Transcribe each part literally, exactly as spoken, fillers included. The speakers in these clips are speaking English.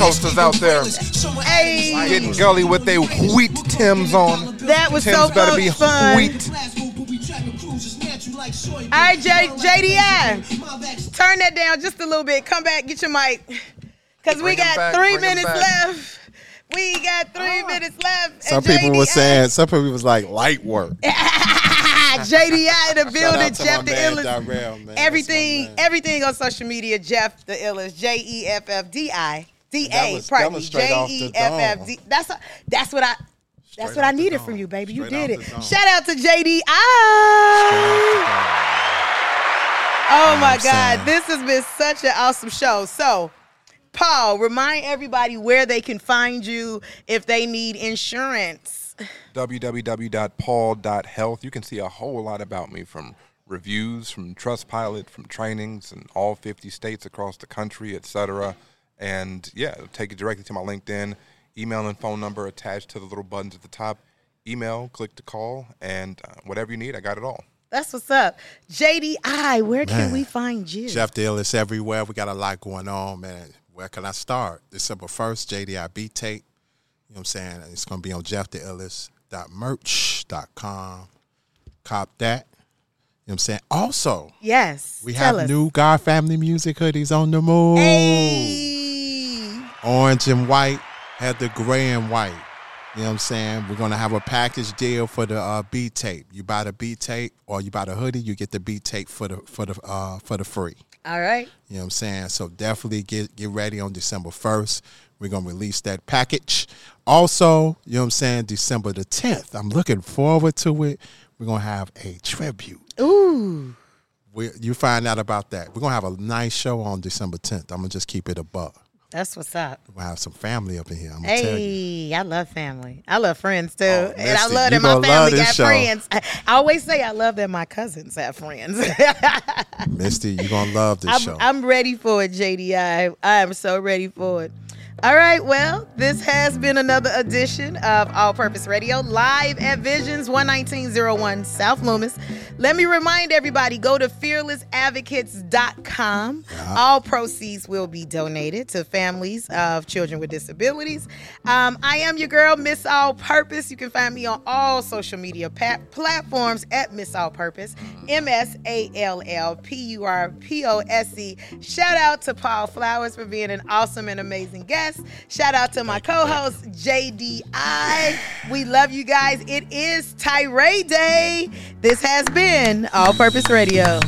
Posters out there. Hey. Getting gully with their wheat Tims on. That was Tims so better be fun. wheat. All right, J- JDI. Turn that down just a little bit. Come back, get your mic. Because we Bring 'em got back, three bring 'em minutes back. left. We got three minutes left. Some And people J D I were saying, some people was like light work. J D I in the Shout building, out to Jeff my the man, illest. Darrell, man. That's Everything, my man. everything on social media, Jeff the illest. J E F F D I D That A. was- Pardon that me. was straight J off the E F F D. That's a, that's what I. That's Straight what I off the needed dome. from you, baby. You Straight did off it. the dome. Shout out to J D I. Oh my what I'm God, saying? this has been such an awesome show. So, Paul, remind everybody where they can find you if they need insurance. w w w dot paul dot health. You can see a whole lot about me, from reviews, from Trustpilot, from trainings in all fifty states across the country, et cetera. And yeah, it'll take you directly to my LinkedIn, email and phone number attached to the little buttons at the top. Email, click to call, and uh, whatever you need, I got it all. That's what's up. J D I, where can Man. we find you? Jeff the illest everywhere. We got a lot going on, man. Where can I start? December first, J D I beat tape. You know what I'm saying? It's going to be on jeff the illest dot merch dot com. Cop that. You know what I'm saying? Also, Yes. we tell have us. new God Family Music hoodies on the move. Hey. Orange and white, had the gray and white. You know what I'm saying? We're going to have a package deal for the uh, beat tape. You buy the beat tape or you buy the hoodie, you get the beat tape for the for the uh, for the free. All right. You know what I'm saying? So definitely get get ready on December first. We're going to release that package. Also, you know what I'm saying, December the tenth. I'm looking forward to it. We're going to have a tribute. Ooh. We, you find out about that. We're going to have a nice show on December tenth. I'm going to just keep it a buck. That's what's up. We're going to have some family up in here. I'm going to tell you. Hey, I love family. I love friends too. Oh, and I Misty, love you that my gonna love family this got show. friends. I, I always say I love that my cousins have friends. Misty, you're going to love this I'm, show. I'm ready for it, J D I. I am so ready for it. All right, well, this has been another edition of All Purpose Radio, live at Visions, one nineteen oh one South Loomis. Let me remind everybody, go to fearless advocates dot com. Yeah. All proceeds will be donated to families of children with disabilities. Um, I am your girl, Miss All Purpose. You can find me on all social media pa- platforms at Miss All Purpose, M S A L L P U R P O S E. Shout out to Paul Flowers for being an awesome and amazing guest. Shout out to my co-host, J D I. We love you guys. It is Tirade Day. This has been All Purpose Radio. Are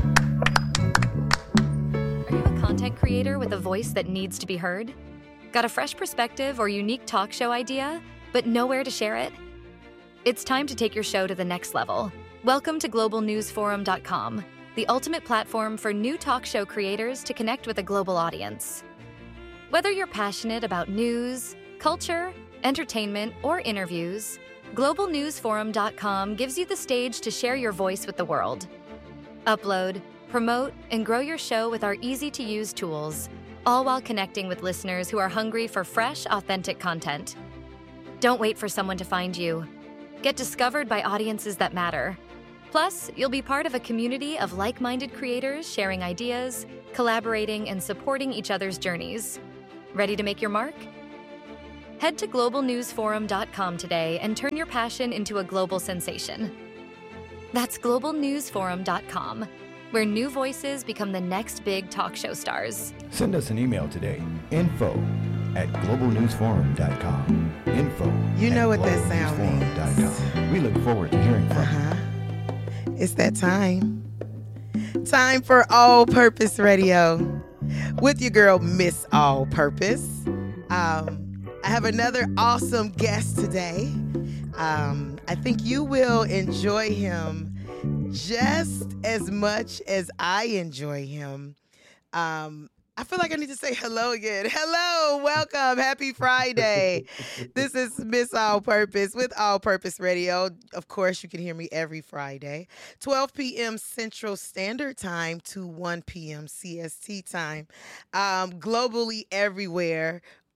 you a content creator with a voice that needs to be heard? Got a fresh perspective or unique talk show idea, but nowhere to share it? It's time to take your show to the next level. Welcome to global news forum dot com, the ultimate platform for new talk show creators to connect with a global audience. Whether you're passionate about news, culture, entertainment, or interviews, global news forum dot com gives you the stage to share your voice with the world. Upload, promote, and grow your show with our easy-to-use tools, all while connecting with listeners who are hungry for fresh, authentic content. Don't wait for someone to find you. Get discovered by audiences that matter. Plus, you'll be part of a community of like-minded creators sharing ideas, collaborating, and supporting each other's journeys. Ready to make your mark? Head to global news forum dot com today and turn your passion into a global sensation. That's global news forum dot com, where new voices become the next big talk show stars. Send us an email today, info at global news forum dot com. Info You know at what that sound global news forum dot com. We look forward to hearing from Uh-huh. It's that time. Time for All Purpose Radio with your girl, Miss All Purpose. Um, I have another awesome guest today. Um, I think you will enjoy him just as much as I enjoy him. Um, I feel like I need to say hello again. Hello, welcome, happy Friday. This is Miss All Purpose with All Purpose Radio. Of course, you can hear me every Friday, twelve p.m. Central Standard Time to one p.m. C S T time, um, globally everywhere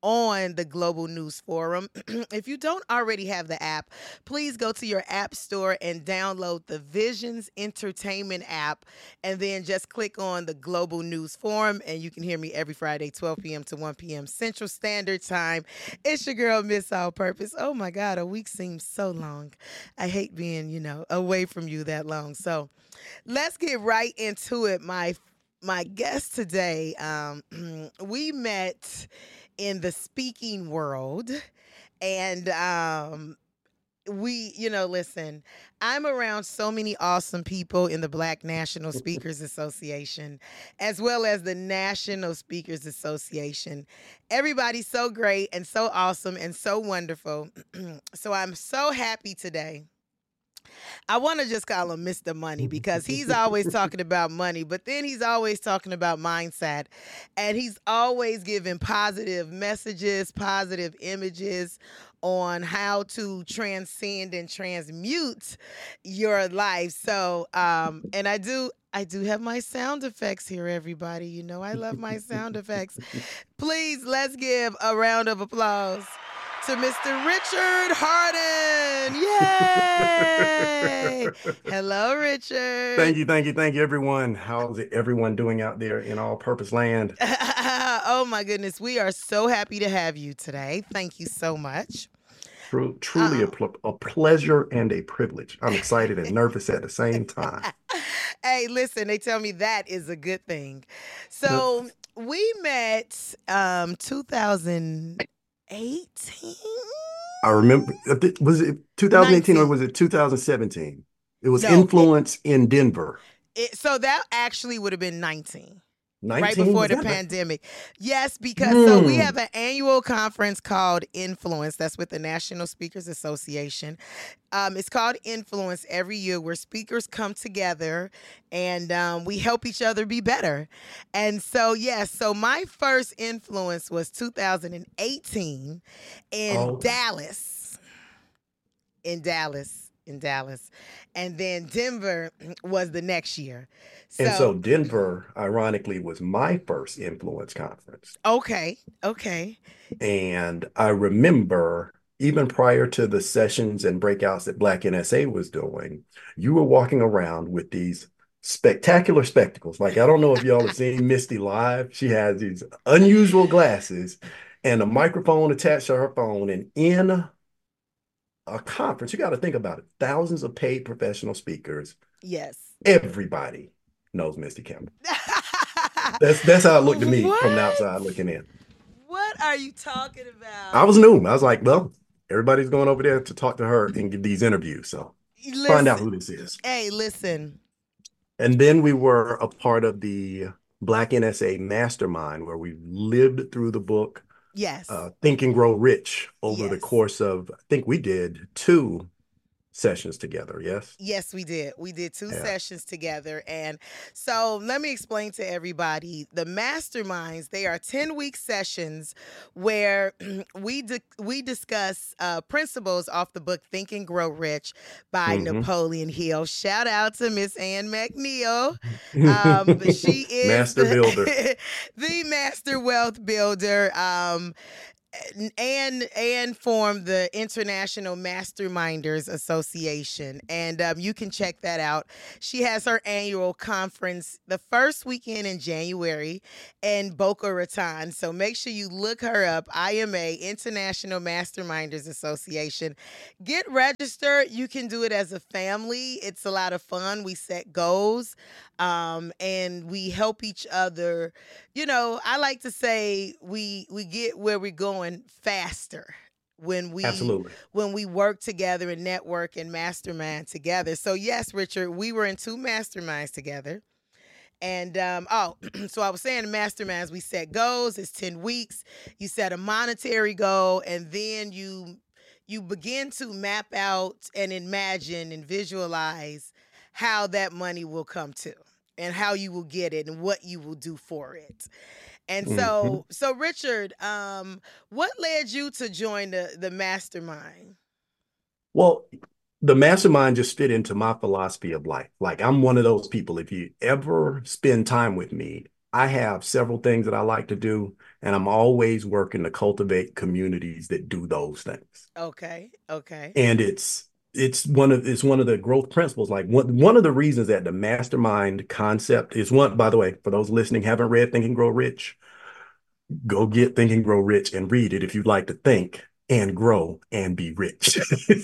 on the Global News Forum. If you don't already have the app, please go to your app store and download the Visions Entertainment app, and then just click on the Global News Forum, and you can hear me every Friday, twelve p.m. to one p.m. Central Standard Time. It's your girl, Miss All Purpose. Oh my God, a week seems so long. I hate being, you know, away from you that long. So let's get right into it. My my guest today, um, we met in the speaking world, and um, we, you know, listen, I'm around so many awesome people in the Black National Speakers Association, as well as the National Speakers Association. Everybody's so great and so awesome and so wonderful. So I'm so happy today. I want to just call him Mister Money because he's always talking about money, but then he's always talking about mindset, and he's always giving positive messages, positive images on how to transcend and transmute your life. So, um, and I do, I do have my sound effects here, everybody. You know, I love my sound effects. Please, let's give a round of applause to Mister Richard Harden. Yay! Hello, Richard. Thank you, thank you, thank you, everyone. How's it, everyone doing out there in all purpose land? Oh, my goodness. We are so happy to have you today. Thank you so much. True, truly a, pl- a pleasure and a privilege. I'm excited and nervous at the same time. Hey, listen, they tell me that is a good thing. So we met um, two thousand eighteen. I remember, was it twenty eighteen nineteen. Or was it two thousand seventeen? It was No, Influence it, in Denver. It, so that actually would have been nineteen. nineteen? Right before was the that pandemic. Yes, because mm. so we have an annual conference called Influence. That's with the National Speakers Association. Um, it's called Influence every year, where speakers come together and um, we help each other be better. And so, yes, so my first Influence was two thousand eighteen in Oh. Dallas. In Dallas. In Dallas. And then Denver was the next year. So, And so Denver, ironically, was my first Influence conference. Okay, okay. And I remember, even prior to the sessions and breakouts that Black N S A was doing, you were walking around with these spectacular spectacles. Like, I don't know if y'all have seen Misty live. She has these unusual glasses and a microphone attached to her phone. And in a conference, you got to think about it, thousands of paid professional speakers. Yes. Everybody knows Misty Campbell. That's that's how it looked to me What? from the outside looking in. What are you talking about? I was new. I was like, well, everybody's going over there to talk to her and give these interviews. So Listen, find out who this is. Hey, listen. And then we were a part of the Black N S A Mastermind, where we lived through the book, Yes. uh, Think and Grow Rich, over Yes. the course of, I think we did two sessions together. Yes. Yes, we did. We did two Yeah. sessions together. And so let me explain to everybody, the masterminds, they are ten-week sessions where we di- we discuss uh, principles off the book Think and Grow Rich by Mhm. Napoleon Hill. Shout out to Miss Ann McNeil. Um, she is Master the, builder. the master wealth builder. Um, and and formed the International Masterminders Association, and um, you can check that out. She has her annual conference the first weekend in January in Boca Raton, so make sure you look her up. I M A, International Masterminders Association. Get registered. You can do it as a family. It's a lot of fun. We set goals, um, and we help each other. You know, I like to say we we get where we're going faster when we Absolutely. when we work together and network and mastermind together. So yes, Richard, we were in two masterminds together. And um, oh, so I was saying masterminds, we set goals. It's ten weeks. You set a monetary goal, and then you you begin to map out and imagine and visualize how that money will come to, and how you will get it, and what you will do for it. And so, Mhm. so Richard, um, what led you to join the the mastermind? Well, the mastermind just fit into my philosophy of life. Like, I'm one of those people, if you ever spend time with me, I have several things that I like to do, and I'm always working to cultivate communities that do those things. Okay. Okay. And it's it's one of it's one of the growth principles. Like one one of the reasons that the mastermind concept is one, by the way, for those listening, haven't read Think and Grow Rich, go get Think and Grow Rich and read it if you'd like to think and grow and be rich.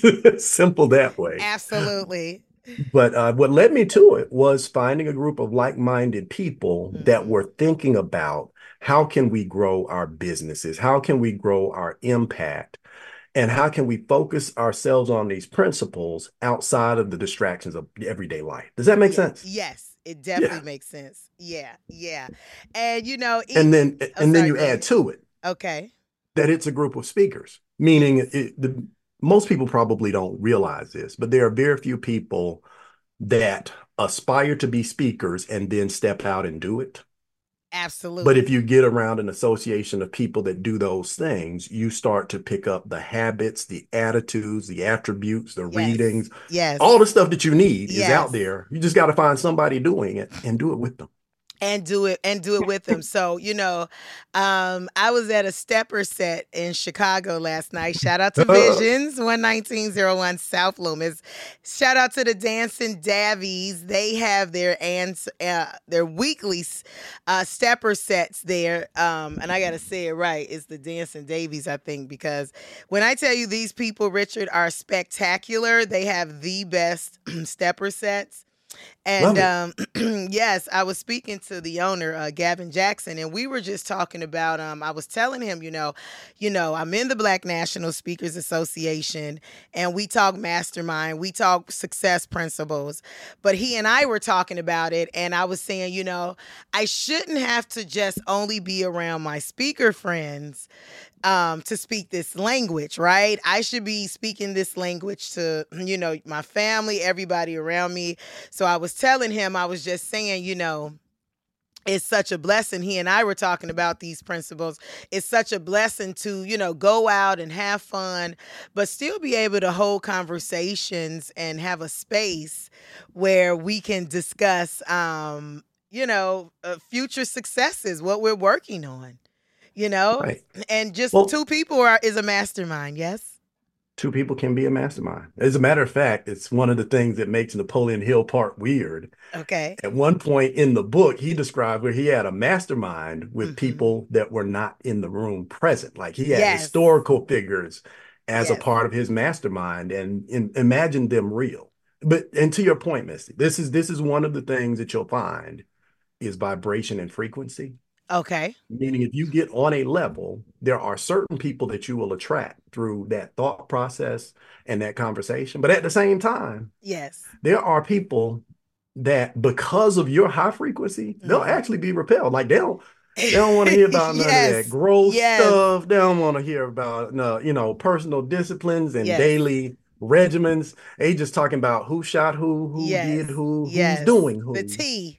Simple that way. Absolutely. But uh, what led me to it was finding a group of like-minded people Mm-hmm. that were thinking about how can we grow our businesses? How can we grow our impact? And how can we focus ourselves on these principles outside of the distractions of everyday life? Does that make Yeah. sense? Yes, it definitely Yeah. makes sense. Yeah. Yeah. And you know, it, And then oh, and then sorry, you go add ahead. to it Okay. that it's a group of speakers, meaning it, the, most people probably don't realize this, but there are very few people that aspire to be speakers and then step out and do it. Absolutely. But if you get around an association of people that do those things, you start to pick up the habits, the attitudes, the attributes, the Yes. readings, Yes. all the stuff that you need is Yes. out there. You just got to find somebody doing it and do it with them. and do it and do it with them. So, you know, um, I was at a stepper set in Chicago last night. Shout out to Visions, one nineteen oh one South Loomis. Shout out to the Dancing Davies. They have their ans- uh, their weekly uh, stepper sets there. Um, and I got to say it right. It's the Dancing Davies, I think, because when I tell you these people, Richard, are spectacular, they have the best stepper sets. And um, yes, I was speaking to the owner, uh, Gavin Jackson, and we were just talking about. Um, I was telling him, you know, you know, I'm in the Black National Speakers Association, and we talk mastermind, we talk success principles. But he and I were talking about it, and I was saying, you know, I shouldn't have to just only be around my speaker friends um, to speak this language, right? I should be speaking this language to, you know, my family, everybody around me. So I was telling him, I was just saying, you know, it's such a blessing. He and I were talking about these principles. It's such a blessing to, you know, go out and have fun, but still be able to hold conversations and have a space where we can discuss, um, you know, uh, future successes, what we're working on. You know, Right. and just Well- two people are is a mastermind. Yes. Two people can be a mastermind. As a matter of fact, it's one of the things that makes Napoleon Hill part weird. Okay. At one point in the book, he described where he had a mastermind with Mhm. people that were not in the room present. Like he had Yes. historical figures as a Yes. part of his mastermind, and, and imagine them real. But and to your point, Misty, this is this is one of the things that you'll find is vibration and frequency. Okay. Meaning, if you get on a level, there are certain people that you will attract through that thought process and that conversation. But at the same time, Yes. there are people that, because of your high frequency, they'll Mhm. actually be repelled. Like they don't, they don't want to hear about none Yes. of that growth Yes. stuff. They don't want to hear about no, you know, personal disciplines and Yes. daily regimens. They just talking about who shot who, who Yes. did who, Yes. who's doing who. The T.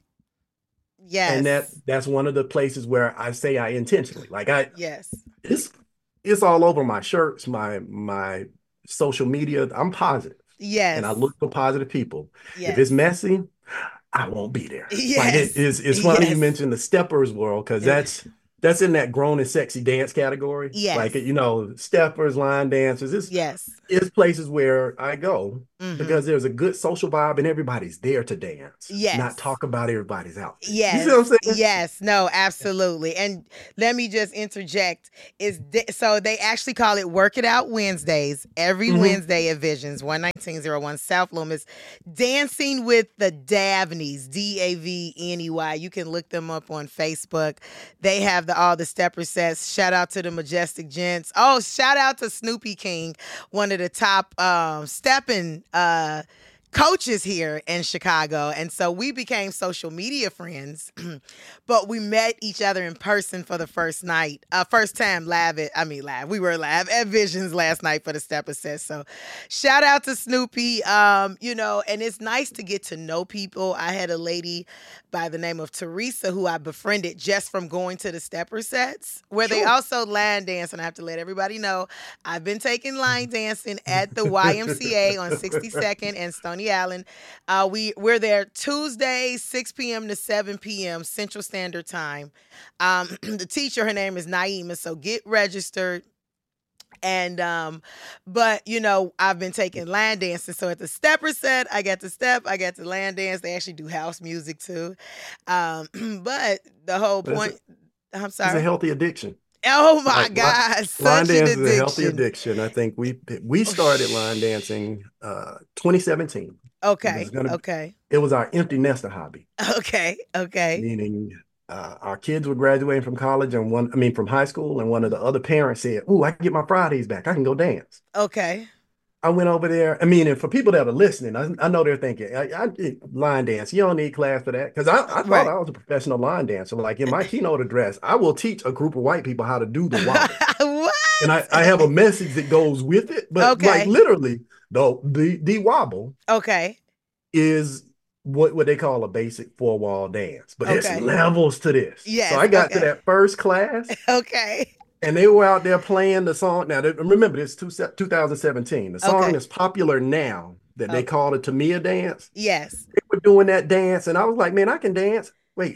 Yes. And that that's one of the places where I say I intentionally, like I, Yes. it's it's all over my shirts, my my social media. I'm positive, Yes. and I look for positive people. Yes. If it's messy, I won't be there. Like Yes. it is. It's funny Yes. you mentioned the steppers world, because that's that's in that grown and sexy dance category. Yes. Like you know, steppers, line dancers. It's Yes. it's places where I go Mhm. because there's a good social vibe and everybody's there to dance. Yes. Not talk about everybody's outfit. Yes. You see what I'm saying? Yes. No, absolutely. And let me just interject. Is th- so they actually call it Work It Out Wednesdays every Mhm. Wednesday at Visions, one nineteen oh one South Loomis. Dancing with the Davneys, D A V N E Y. You can look them up on Facebook. They have the all the stepper sets. Shout out to the Majestic Gents. Oh, shout out to Snoopy King, one of the top um, stepping uh, coaches here in Chicago. And so we became social media friends, but we met each other in person for the first night, uh, first time live at, I mean live, we were live at Visions last night for the stepper set. So shout out to Snoopy, um, you know, and it's nice to get to know people. I had a lady by the name of Teresa who I befriended just from going to the stepper sets, where they Sure. also line dance. And I have to let everybody know, I've been taking line dancing at the Y M C A on sixty-second and Stony Coney Island. Uh, we we're there Tuesday, six p.m. to seven p.m. Central Standard Time. Um, the teacher, her name is Naima, so get registered. And, um, but, you know, I've been taking line dancing. So at the stepper set, I got to step, I got to line dance. They actually do house music too. Um, but the whole But it's point, I'm It's a sorry. healthy addiction. Oh my Like line, God, line such an dance is a healthy addiction. addiction. I think we we started line dancing uh twenty seventeen. It Okay, was gonna okay, it was our empty nester hobby, okay, okay, meaning uh, our kids were graduating from college and one I mean from high school, and one of the other parents said, "Ooh, I can get my Fridays back. I can go dance." okay. I went over there. I mean, and for people that are listening, I, I know they're thinking, I, I did line dance. You don't need class for that. Because I, I thought Right. I was a professional line dancer. Like in my keynote address, I will teach a group of white people how to do the wobble. What? And I, I have a message that goes with it. But Okay. like literally, the, the, the wobble Okay, is what, what they call a basic four wall dance. But Okay. there's levels to this. Yes, So I got okay. to that first class. okay, And they were out there playing the song. Now, they- remember, this is two, two thousand seventeen. The song Okay. that's popular now that they Okay. call the Tamia dance. yes. They were doing that dance, and I was like, man, I can dance. Wait,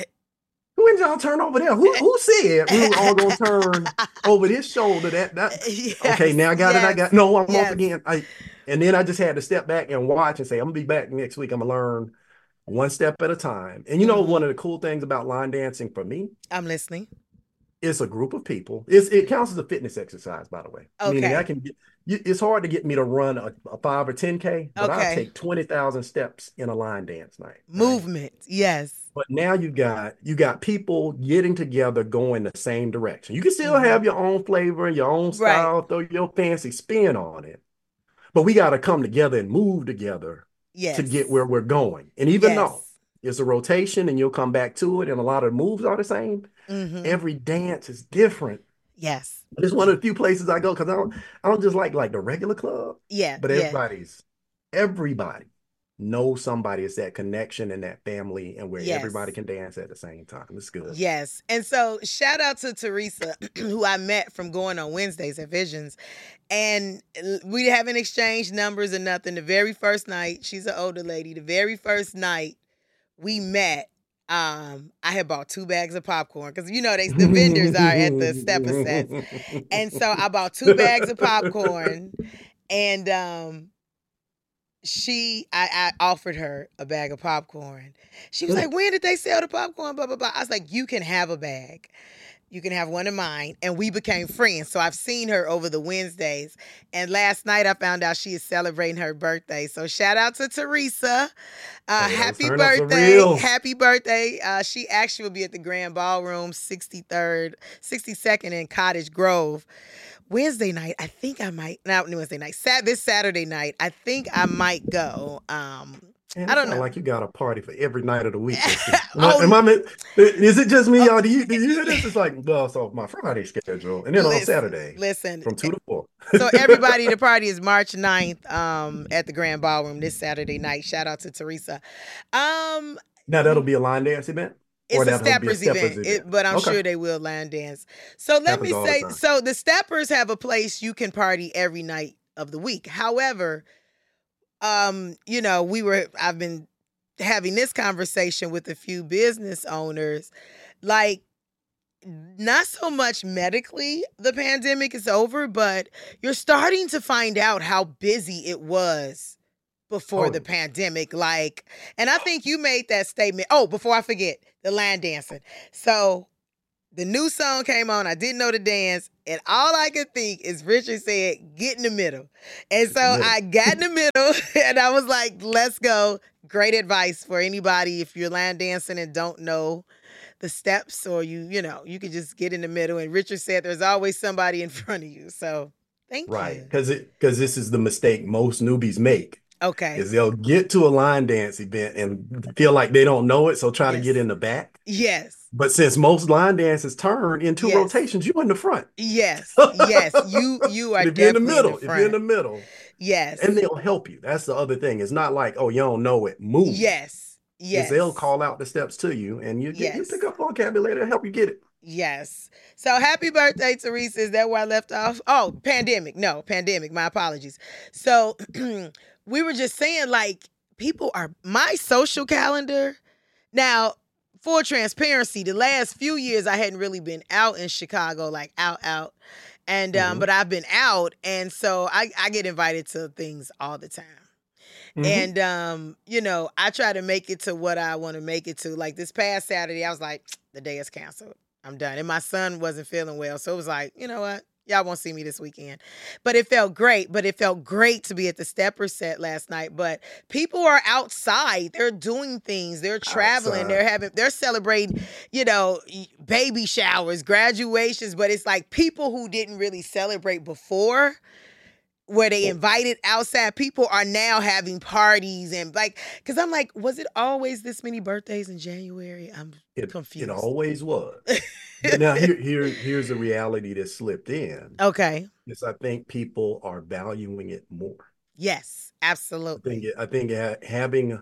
when y'all turn over there? Who who said we were all gonna turn over this shoulder? That that Yes, okay, now I got it. I yes, got no. I'm yes. off again. I and then I just had to step back and watch and say, I'm gonna be back next week. I'm gonna learn one step at a time. And you know, Mhm. one of the cool things about line dancing for me, I'm listening. it's a group of people. It's, it counts as a fitness exercise, by the way. Meaning Okay. I can get, you- it's hard to get me to run a, a five or ten K, but Okay. I'll take twenty thousand steps in a line dance night. right? Movement, yes. But now you got, you got people getting together going the same direction. You can still Mhm. have your own flavor and your own style, throw your fancy spin on it. But we got to come together and move together Yes. to get where we're going. And even Yes. though it's a rotation and you'll come back to it and a lot of the moves are the same, Mhm. every dance is different. Yes. But it's one of the few places I go because I don't, I don't just like like the regular club, Yeah. but yeah. everybody's everybody knows somebody. It's that connection and that family, and where Yes. everybody can dance at the same time. It's good. Yes. And so shout out to Teresa, who I met from going on Wednesdays at Visions. And we haven't exchanged numbers or nothing. The very first night, she's an older lady. The very first night we met, um, I had bought two bags of popcorn because you know they the vendors are at the stepper sets. And so I bought two bags of popcorn, and um she I, I offered her a bag of popcorn. She was like, when did they sell the popcorn? Blah blah blah. I was like, you can have a bag. You can have one of mine. And we became friends. So I've seen her over the Wednesdays. And last night I found out she is celebrating her birthday. So shout out to Teresa. Uh, Hey, those happy turn-ups are birthday. real. Happy birthday. Uh, she actually will be at the Grand Ballroom, sixty-third, sixty-second in Cottage Grove. Wednesday night, I think I might, not Wednesday night, Sat this Saturday night, I think I might go. Um, Man, I it don't sound know. like you got a party for every night of the week. Am Oh, I, am I, is it just me, y'all? Do you, do you hear this? It's like, well, so my Friday schedule, and then on Listen, Saturday Listen, from two to four. so everybody, the party is March ninth um, at the Grand Ballroom this Saturday night. Shout out to Teresa. Um, Now that'll be a line dance event. It's Or a that'll be a steppers, steppers event, event? It- but I'm Okay. sure they will line dance. So let Happens me all the say, time. so the steppers have a place you can party every night of the week. However, um, you know, we were, I've been having this conversation with a few business owners, like, not so much medically the pandemic is over, but you're starting to find out how busy it was before Oh. the pandemic. Like, and I think you made that statement. Oh, before I forget, the line dancing. So the new song came on. I didn't know the dance. And all I could think is Richard said, get in the middle. And so middle. I got in the middle and I was like, let's go. Great advice for anybody if you're line dancing and don't know the steps, or you, you know, you could just get in the middle. And Richard said there's always somebody in front of you. So thank Right. you. Because it because this is the mistake most newbies make. Okay. Is they'll get to a line dance event and feel like they don't know it, so try to Yes. get in the back. Yes. But since most line dances turn into Yes. rotations, you're in the front. Yes. Yes. You you are And if you're in the definitely middle, in if the you're in front. the middle, Yes. and they'll help you. That's the other thing. It's not like, oh, you don't know it, move. Yes. Is Yes. they'll call out the steps to you, and you get, you Yes. pick up vocabulary to help you get it. Yes. So happy birthday, Teresa. Is that where I left off? Oh, pandemic. No, pandemic. My apologies. So we were just saying, like, people are, my social calendar. Now, full transparency, the last few years I hadn't really been out in Chicago, like out, out. And, um, Mhm. but I've been out. And so I, I get invited to things all the time. Mhm. And, um, you know, I try to make it to what I want to make it to. Like this past Saturday, I was like, the day is canceled. I'm done. And my son wasn't feeling well. So it was like, you know what? Y'all won't see me this weekend. But it felt great. But it felt great to be at the Stepper set last night. But people are outside. They're doing things. They're traveling. Outside. They're having, they're celebrating, you know, baby showers, graduations. But it's like people who didn't really celebrate before, where they invited outside people, are now having parties. And like, because I'm like, was it always this many birthdays in January? I'm It, confused. it always was. But now here, here, here's a reality that slipped in. Okay. Is I think people are valuing it more. Yes, I absolutely. think, it- I think ha- having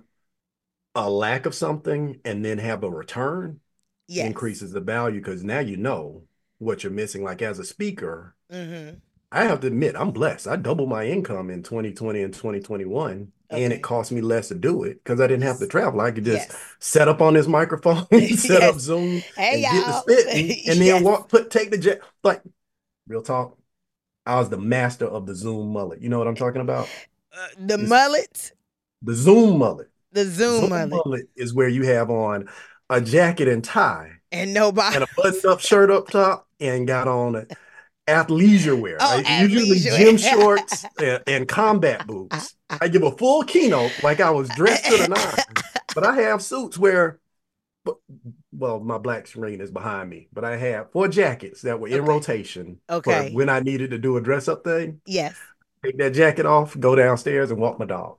a lack of something and then have a return Yes. increases the value, because now you know what you're missing. Like as a speaker, Mm-hmm. I have to admit, I'm blessed. I doubled my income in twenty twenty and twenty twenty-one, and Okay. it cost me less to do it because I didn't have to Yes. travel. I could just Yes. set up on this microphone, set up Yes. Zoom, Hey, and get to y'all. spitting, and then Yes. walk, put, take the jet. Like, real talk, I was the master of the Zoom mullet. You know what I'm talking about? Uh, the This- mullet, The Zoom mullet. the Zoom, Zoom mullet, mullet is where you have on a jacket and tie and nobody. and a buttoned-up shirt up top, and got on a athleisure wear. Oh, I- usually athleisure gym wear. shorts and, and combat boots. I give a full keynote like I was dressed to the nines, but I have suits where, but- well, my black screen is behind me, but I have four jackets that were in Okay. rotation Okay. for when I needed to do a dress up thing. Yes. Take that jacket off, go downstairs and walk my dog.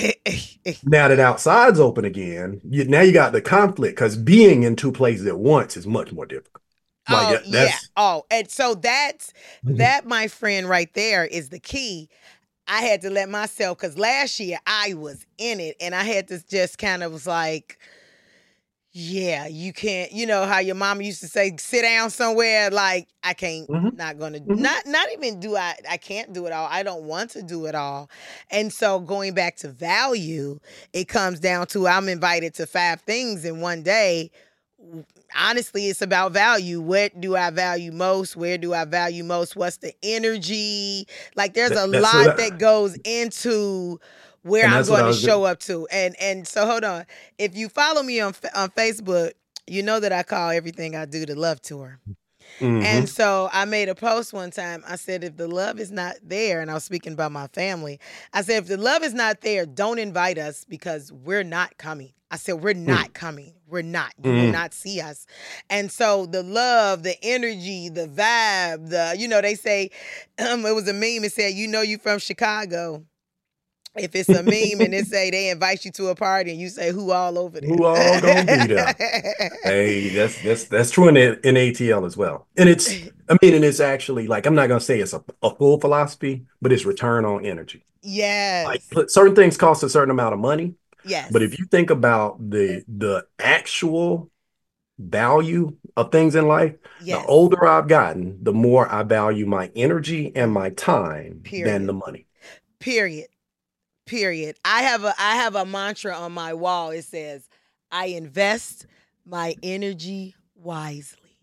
Now that outside's open again, you, now you got the conflict, because being in two places at once is much more difficult. Like, Oh, that- yeah. that's Oh, and so that's, Mhm. that, my friend, right there is the key. I had to let myself, because last year I was in it, and I had to just kind of was like, yeah, you can't, you know how your mama used to say, sit down somewhere. Like, I can't, Mhm. not gonna, Mhm. not, not even do I, I can't do it all. I don't want to do it all. And so going back to value, it comes down to, I'm invited to five things in one day. Honestly, it's about value. What do I value most? Where do I value most? What's the energy? Like, there's That- a that's lot what I- that goes into where And I'm that's what going I to was show up to. And and so hold on. If you follow me on Fa- on Facebook, you know that I call everything I do the love tour. Mhm. And so I made a post one time. I said, if the love is not there, and I was speaking about my family, I said, if the love is not there, don't invite us, because we're not coming. I said, we're not coming. We're not. You will Mm. not see us. And so the love, the energy, the vibe, the, you know, they say, um, it was a meme. It said, you know, you from Chicago. If it's a meme and it say they invite you to a party and you say, who all over there? Who all gonna be there? Hey, that's that's that's true in the- in A T L as well. And it's, I mean, and it's actually, like, I'm not gonna say it's a, a full philosophy, but it's return on energy. Yes. Like, put- certain things cost a certain amount of money, Yes. but if you think about the the actual value of things in life, yes. the older I've gotten, the more I value my energy and my time Period. than the money. Period. Period. I have a I have a mantra on my wall. It says, I invest my energy wisely.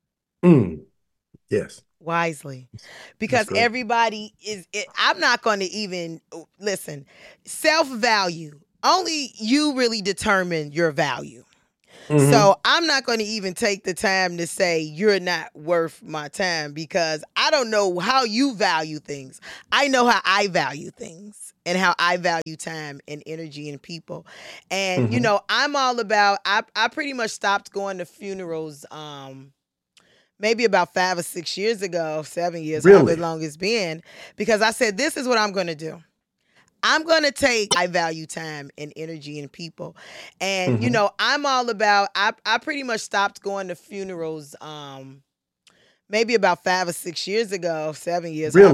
Mm. Yes. Wisely. Because great. everybody is it, I'm not going to even listen. Self-value. Only you really determine your value. Mhm. So I'm not going to even take the time to say you're not worth my time, because I don't know how you value things. I know how I value things and how I value time and energy and people. And, you Mhm. know, I'm all about, I, I pretty much stopped going to funerals um, maybe about five or six years ago, seven years, Really? however long it's been, because I said, this is what I'm going to do. I'm going to take, I value time and energy and people. And, you Mhm. know, I'm all about, I, I pretty much stopped going to funerals um, maybe about five or six years ago, seven years. Really?